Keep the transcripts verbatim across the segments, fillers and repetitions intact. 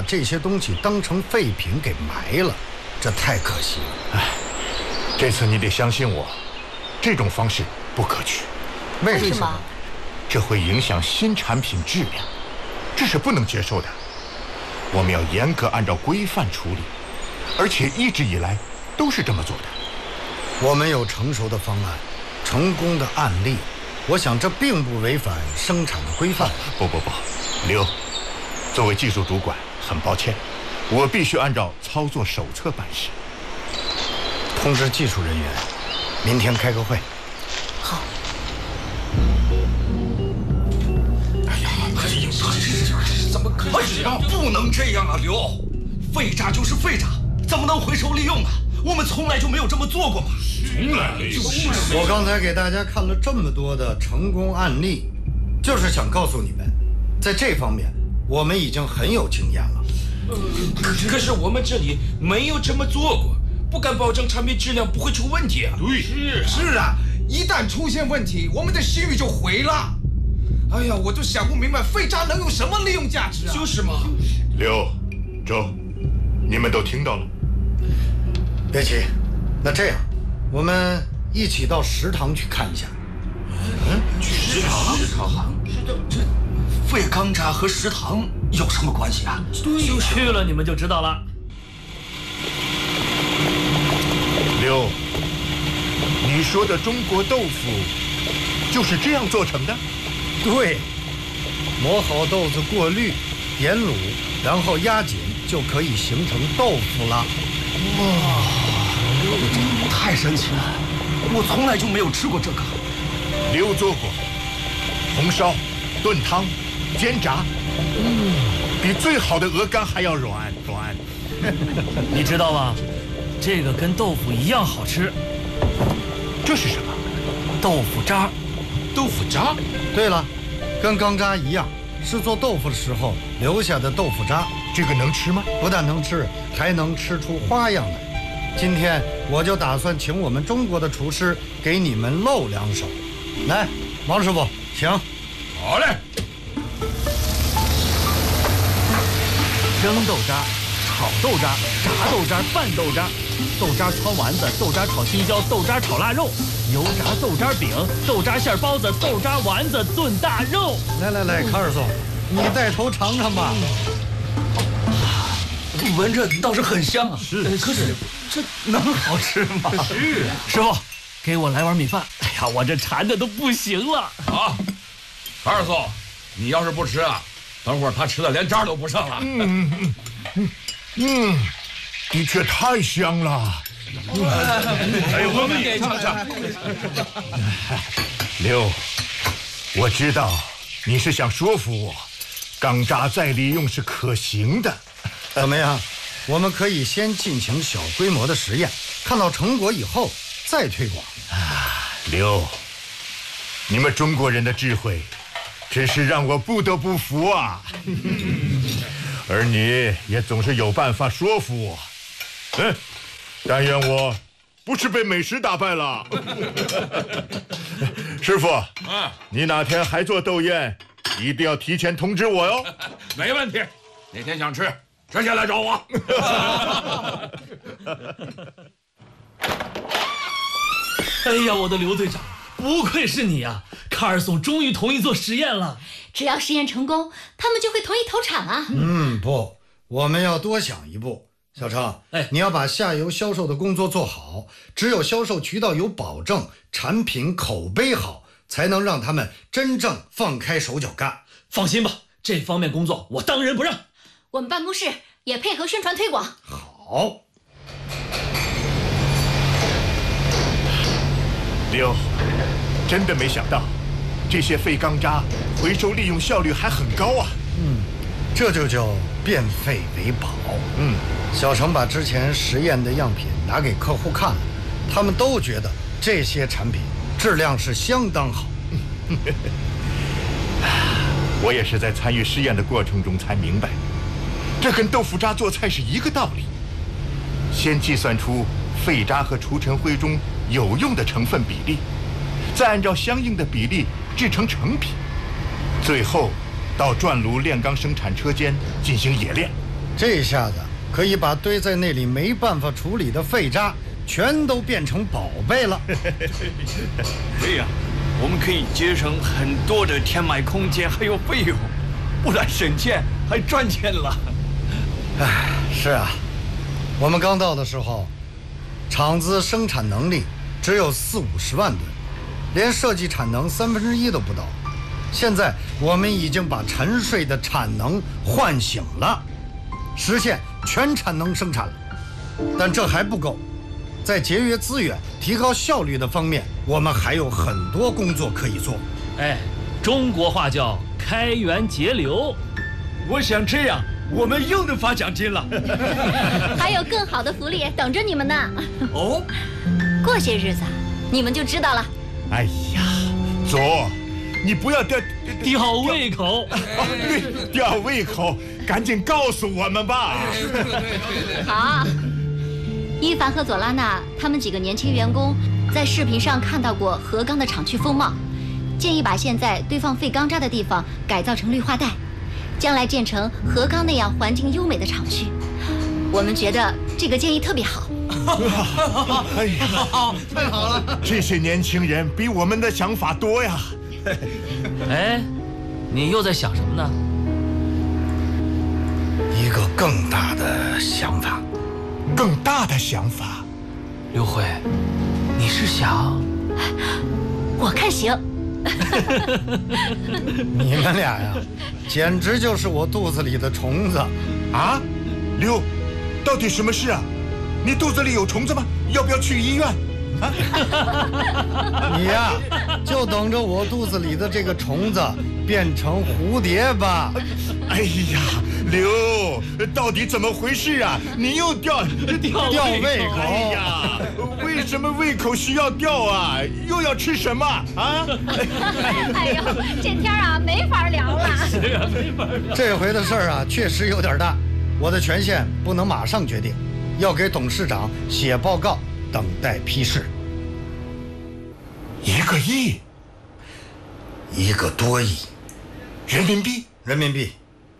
这些东西当成废品给埋了，这太可惜了。 哎，这次你得相信我，这种方式不可取。 为什么？ 这会影响新产品质量，这是不能接受的。我们要严格按照规范处理，而且一直以来都是这么做的。 我们有成熟的方案，成功的案例，我想这并不违反生产的规范。 不不不，刘，作为技术主管，很抱歉，我必须按照操作手册办事。 通知技术人员，明天开个会。 好。 哎呀，哎呀，怎么可以啊？不能这样啊，刘！废渣就是废渣，怎么能回收利用啊？我们从来就没有这么做过嘛。 从来没有。 我刚才给大家看了这么多的成功案例，就是想告诉你们，在这方面我们已经很有经验了。 可是我们这里没有这么做过，不敢保证产品质量不会出问题啊。 对， 是是啊，一旦出现问题，我们的信誉就毁了。哎呀，我都想不明白，废渣能有什么利用价值啊？ 就是嘛。 刘、周，你们都听到了。 别急，那这样，我们一起到食堂去看一下。 嗯，去食堂？食堂？这废钢渣和食堂有什么关系啊？ 对，去了你们就知道了。 刘，你说的中国豆腐就是这样做成的？ 对，磨好豆子过滤、点卤，然后压紧，就可以形成豆腐了。 哇，这太神奇了！我从来就没有吃过这个。 刘做过红烧、炖汤、煎炸，嗯，比最好的鹅肝还要软软。 你知道吗？这个跟豆腐一样好吃。 这是什么？ 豆腐渣。 豆腐渣？ 对了，跟钢渣一样，是做豆腐的时候留下的豆腐渣。 这个能吃吗？ 不但能吃，还能吃出花样来。今天我就打算请我们中国的厨师给你们露两手。来，王师傅，请。 好嘞。 蒸豆渣、炒豆渣、炸豆渣、拌豆渣、豆渣汆丸子、豆渣炒青椒、豆渣炒腊肉、油炸豆渣饼、豆渣馅包子、豆渣丸子炖大肉。 来来来，卡尔松，你带头尝尝吧。 闻着倒是很香啊， 是， 可是这能好吃吗？ 是啊， 师傅，给我来碗米饭。哎呀，我这馋的都不行了。 好，卡尔松，你要是不吃啊，等会儿他吃的连渣都不剩了。 嗯嗯嗯嗯，的确太香了。 哎，我们也尝尝。 刘，我知道你是想说服我，钢渣再利用是可行的。 怎么样？我们可以先进行小规模的实验，看到成果以后再推广。 啊，刘，你们中国人的智慧，真是让我不得不服啊！而你也总是有办法说服我。嗯，但愿我不是被美食打败了。师傅，啊，你哪天还做豆宴，一定要提前通知我哟。 没问题，哪天想吃，直接来找我。 哎呀，我的刘队长，不愧是你啊！卡尔松终于同意做实验了。 只要实验成功，他们就会同意投产啊。 嗯，不，我们要多想一步。小程， 哎， 你要把下游销售的工作做好，只有销售渠道有保证，产品口碑好，才能让他们真正放开手脚干。 放心吧，这方面工作我当仁不让。 我们办公室也配合宣传推广。 好。 刘，真的没想到，这些废钢渣回收利用效率还很高啊。 嗯，这就叫变废为宝。 嗯， 小程把之前实验的样品拿给客户看了，他们都觉得这些产品质量是相当好。 我也是在参与试验的过程中才明白，这跟豆腐渣做菜是一个道理。先计算出废渣和除尘灰中有用的成分比例，再按照相应的比例制成成品，最后到转炉炼钢生产车间进行冶炼。 这下子可以把堆在那里没办法处理的废渣全都变成宝贝了。 对呀，我们可以节省很多的填埋空间还有费用，不但省钱还赚钱了。 唉，是啊，我们刚到的时候，厂子生产能力只有四五十万吨，连设计产能三分之一都不到。现在我们已经把沉睡的产能唤醒了，实现全产能生产了。但这还不够，在节约资源、提高效率的方面，我们还有很多工作可以做。 哎，中国话叫开源节流。我想这样，我们又能发奖金了。 还有更好的福利等着你们呢。 哦， 过些日子你们就知道了。 哎呀，左，你不要吊吊胃口。 对，吊胃口，赶紧告诉我们吧。 好，伊凡和佐拉娜他们几个年轻员工在视频上看到过河钢的厂区风貌，建议把现在堆放废钢渣的地方改造成绿化带，将来建成河钢那样环境优美的厂区。我们觉得这个建议特别好。 哎呀， 太好了！ 这些年轻人比我们的想法多呀。 哎，你又在想什么呢？ 一个更大的想法。 更大的想法。 刘慧，你是想？ 我看行。 你们俩呀，简直就是我肚子里的虫子。 啊，刘，到底什么事啊？你肚子里有虫子吗？要不要去医院？啊？ 你呀，就等着我肚子里的这个虫子变成蝴蝶吧。 哎呀，刘，到底怎么回事啊？你又吊吊吊胃口。 哎呀，为什么胃口需要吊啊？又要吃什么啊？ 哎呦，这天啊没法聊了。 是啊，没法聊。 这回的事儿啊，确实有点大，我的权限不能马上决定，要给董事长写报告，等待批示。 一个亿， 一个多亿人民币。 人民币。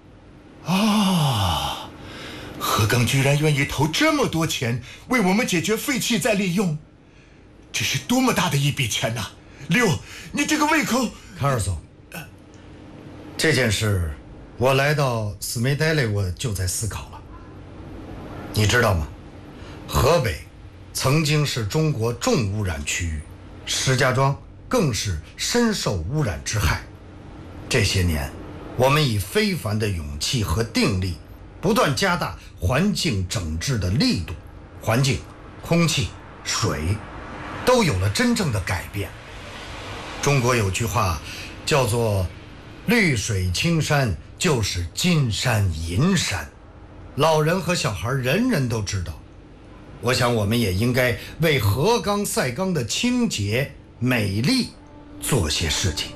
啊，河钢居然愿意投这么多钱为我们解决废气再利用，这是多么大的一笔钱呐！六，你这个胃口。 卡尔松，这件事我来到斯梅代雷我就在思考了。你知道吗？河北曾经是中国重污染区域，石家庄更是深受污染之害。这些年我们以非凡的勇气和定力，不断加大环境整治的力度，环境、空气、水都有了真正的改变。中国有句话叫做绿水青山就是金山银山，老人和小孩人人都知道。我想我们也应该为河钢赛钢的清洁美丽做些事情。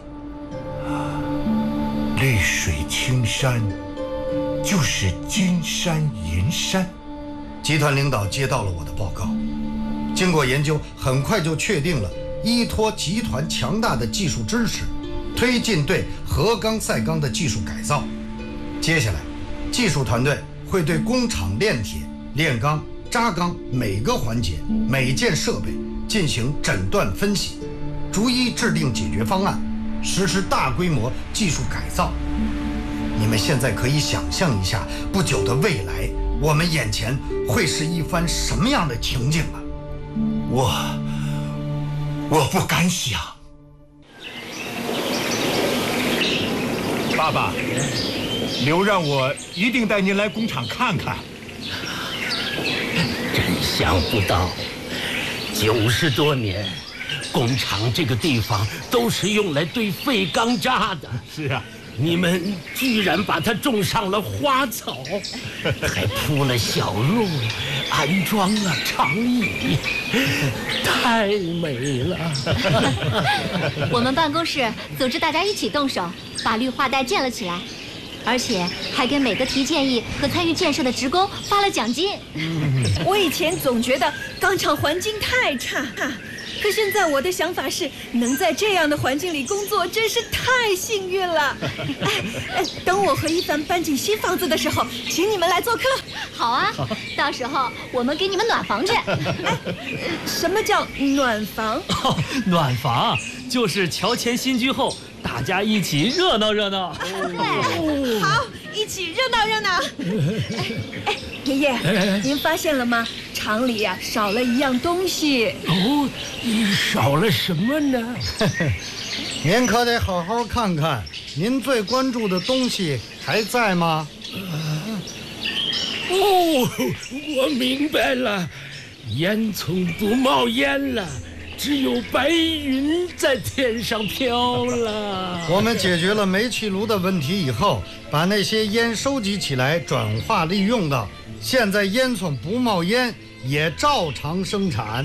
绿水青山就是金山银山。 集团领导接到了我的报告，经过研究，很快就确定了依托集团强大的技术支持，推进对河钢赛钢的技术改造。接下来技术团队会对工厂炼铁、炼钢、扎钢每个环节、每件设备进行诊断分析，逐一制定解决方案，实施大规模技术改造。你们现在可以想象一下，不久的未来，我们眼前会是一番什么样的情景啊？ 我我不敢想。爸爸，刘让我一定带您来工厂看看。 真想不到，九十多年，工厂这个地方都是用来堆废钢渣的。 是啊， 你们居然把它种上了花草，还铺了小路，安装了长椅，太美了。 我们办公室组织大家一起动手，把绿化带建了起来，而且还给每个提建议和参与建设的职工发了奖金。 我以前总觉得钢厂环境太差， 可现在我的想法是，能在这样的环境里工作，真是太幸运了。哎哎，等我和一凡搬进新房子的时候，请你们来做客。 好啊，到时候我们给你们暖房去。 哎，什么叫暖房？ 哦，暖房就是乔迁新居后，大家一起热闹热闹。 对，好，一起热闹热闹。哎哎，爷爷，您发现了吗？厂里呀、啊、少了一样东西。 哦，少了什么呢？ 您可得好好看看，您最关注的东西还在吗？ 哦，我明白了，烟囱不冒烟了，只有白云在天上飘了。 我们解决了煤气炉的问题以后，把那些烟收集起来，转化利用了。现在烟囱不冒烟，也照常生产。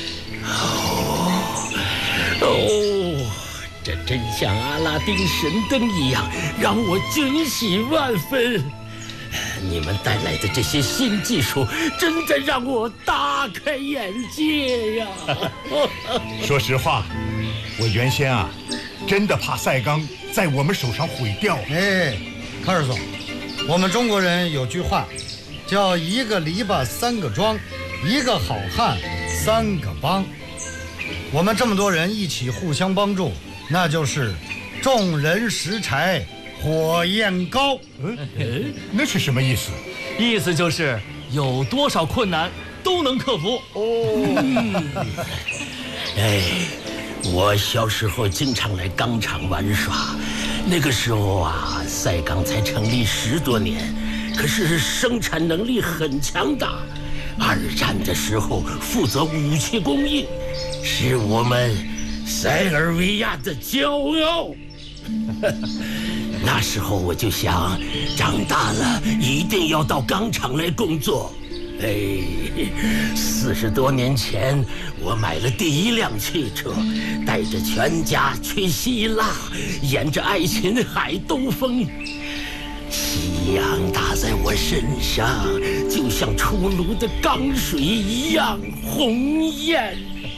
哦，哦，这真像阿拉丁神灯一样，让我惊喜万分。你们带来的这些新技术，真的让我大开眼界呀！ 说实话，我原先啊，真的怕赛钢在我们手上毁掉。 哎，卡尔松，我们中国人有句话，叫一个篱笆三个桩，一个好汉三个帮。我们这么多人一起互相帮助，那就是众人拾柴火焰高。 嗯，那是什么意思？ 意思就是有多少困难都能克服。 哦，哎，我小时候经常来钢厂玩耍，那个时候啊，赛钢才成立十多年，可是生产能力很强大。二战的时候负责武器供应，是我们塞尔维亚的骄傲。那时候我就想，长大了一定要到钢厂来工作。哎，四十多年前，我买了第一辆汽车，带着全家去希腊，沿着爱琴海兜风。夕阳打在我身上，就像出炉的钢水一样红艳，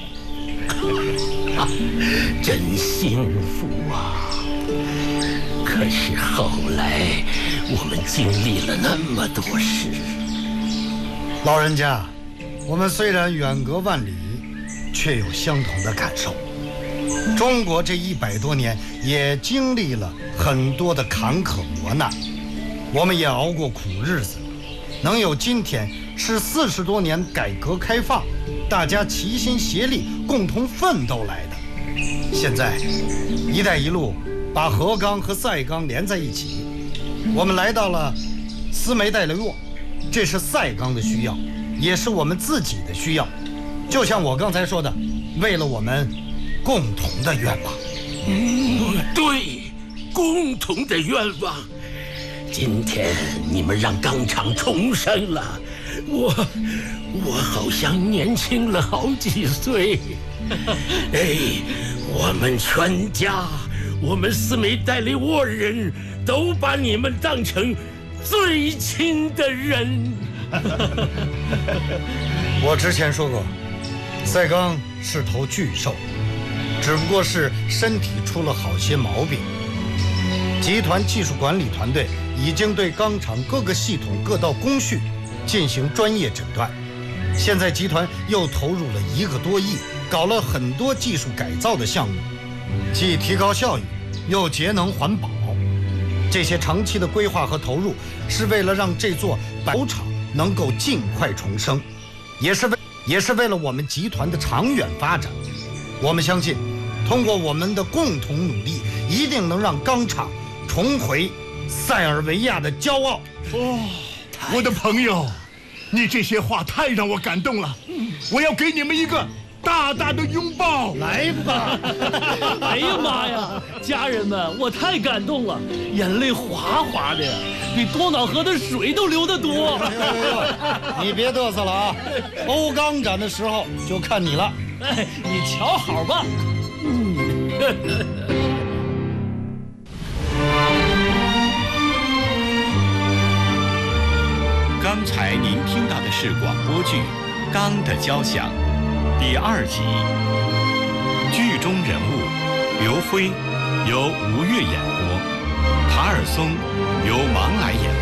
啊，真幸福啊！可是后来，我们经历了那么多事。 老人家，我们虽然远隔万里，却有相同的感受。中国这一百多年也经历了很多的坎坷磨难，我们也熬过苦日子，能有今天是四十多年改革开放，大家齐心协力共同奋斗来的。现在“一带一路”把河钢和赛钢连在一起，我们来到了斯梅代雷沃，这是赛钢的需要，也是我们自己的需要。就像我刚才说的，为了我们共同的愿望。 嗯，对，共同的愿望。今天你们让钢厂重生了，我我好像年轻了好几岁。哎，我们全家，我们斯梅代雷沃人都把你们当成最亲的人。 我之前说过，赛钢是头巨兽，只不过是身体出了好些毛病。集团技术管理团队已经对钢厂各个系统各道工序进行专业诊断，现在集团又投入了一个多亿，搞了很多技术改造的项目，既提高效益，又节能环保。这些长期的规划和投入，是为了让这座宝厂能够尽快重生，也是为也是为了我们集团的长远发展。我们相信，通过我们的共同努力，一定能让钢厂重回塞尔维亚的骄傲。 哦，我的朋友，你这些话太让我感动了，我要给你们一个大大的拥抱。 来吧！ 哎呀妈呀，家人们，我太感动了，眼泪哗哗的呀，比多瑙河的水都流得多。 你别嘚瑟了啊！欧钢展的时候就看你了。 哎，你瞧好吧。 刚才您听到的是广播剧《钢的交响》第二集。 剧中人物刘辉由吴越演播，卡尔松由芒来演播。